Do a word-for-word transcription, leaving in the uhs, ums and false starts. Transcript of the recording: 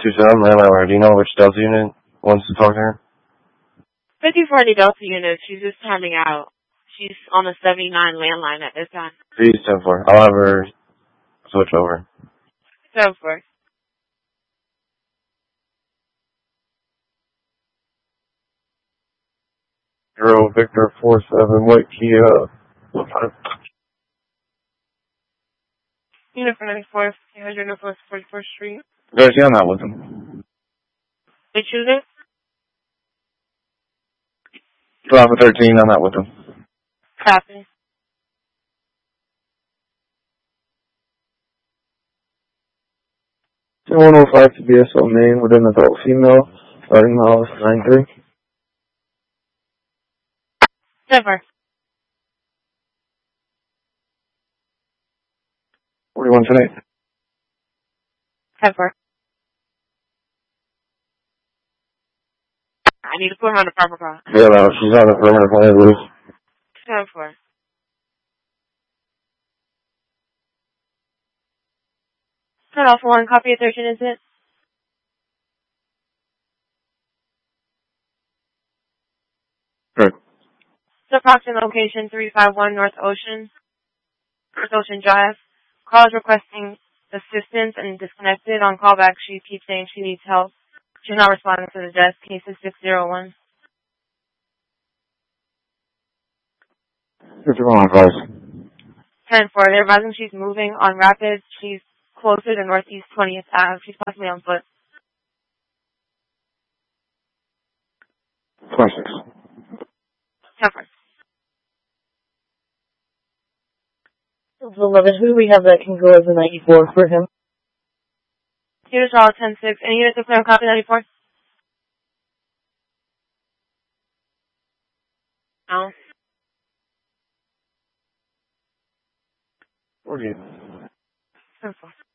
two seven, landline where? Do you know which Delta unit wants to talk to her? fifty forty Delta unit. She's just timing out. She's on the seventy-nine landline at this time. Please, ten four. I'll have her switch over. seven four. Zero Victor four seven White Kia. Unit for ninety-four, two hundred Northwest forty-fourth Street. Guys, yeah, I'm not with him. Which unit? Drop a thirteen, I'm not with him. Copy. one oh five to B S O Main with an adult female, starting miles nine three. seven four. forty-one tonight. seven four. I need to put her on the proper call. Yeah, no, she's on the perimeter plan, Luis. seven four. Cut off one, copy of thirteen incident. Right. So approximate location three five one North Ocean, North Ocean Drive. Call is requesting assistance and disconnected. On callback, she keeps saying she needs help. She's not responding to the desk. Case is six zero one. fifty-one advice. ten four. They're advising she's moving on Rapid. She's closer to Northeast twentieth Ave. She's possibly on foot. twenty-six. ten four. eleven, who do we have that can go as a ninety-four for him? Unit Charlotte ten six. Any units to clear on copy ninety-four? No. forty-eight. ten four.